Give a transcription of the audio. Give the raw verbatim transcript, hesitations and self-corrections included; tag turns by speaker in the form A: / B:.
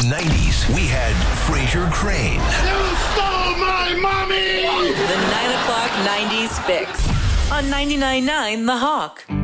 A: nineties, we had Fraser Crane.
B: You stole my mommy!
C: The nine o'clock nineties fix on ninety-nine point nine The Hawk.